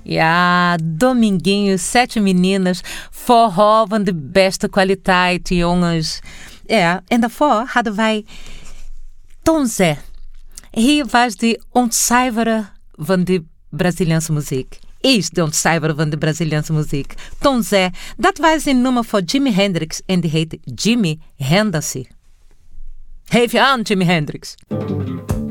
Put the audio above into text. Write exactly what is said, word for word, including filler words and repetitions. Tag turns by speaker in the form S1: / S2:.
S1: Ja, Dominguinho, Sete Meninas, forró van de beste kwaliteit, jongens. Ja, en daarvoor hadden wij Tom Zé. Hier was de ontcijferen van de Braziliaanse muziek. Is de ontcijferen van de Braziliaanse muziek. Tom Zé, dat was een nummer voor Jimi Hendrix en die heette Jimi Hendrix. Geef je aan, Jimi Hendrix.